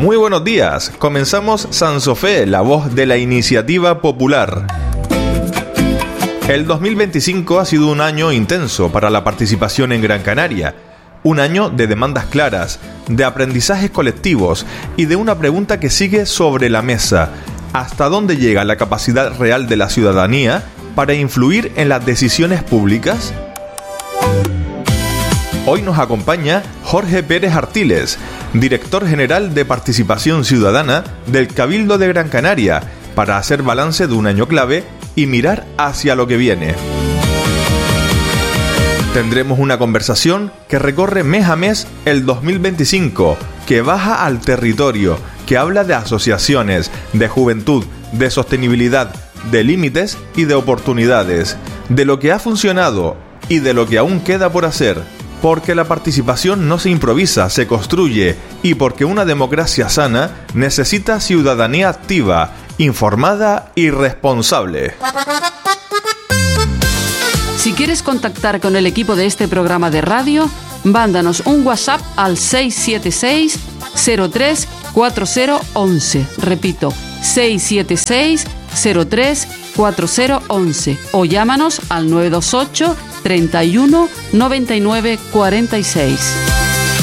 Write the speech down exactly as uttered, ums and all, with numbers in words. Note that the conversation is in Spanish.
Muy buenos días, comenzamos Sansofé, la voz de la iniciativa popular. El dos mil veinticinco ha sido un año intenso para la participación en Gran Canaria, un año de demandas claras, de aprendizajes colectivos y de una pregunta que sigue sobre la mesa: ¿hasta dónde llega la capacidad real de la ciudadanía para influir en las decisiones públicas? Hoy nos acompaña Jorge Pérez Artiles, director general de Participación Ciudadana del Cabildo de Gran Canaria, para hacer balance de un año clave y mirar hacia lo que viene. Tendremos una conversación que recorre mes a mes el dos mil veinticinco, que baja al territorio, que habla de asociaciones, de juventud, de sostenibilidad, de límites y de oportunidades, de lo que ha funcionado y de lo que aún queda por hacer. Porque la participación no se improvisa, se construye, y porque una democracia sana necesita ciudadanía activa, informada y responsable. Si quieres contactar con el equipo de este programa de radio, mándanos un WhatsApp al seis siete seis, cero tres, cuatro cero once. Repito, seis siete seis, cero tres, cuatro cero once. O llámanos al nueve dos ocho, treinta y uno, noventa y nueve, cuarenta y seis.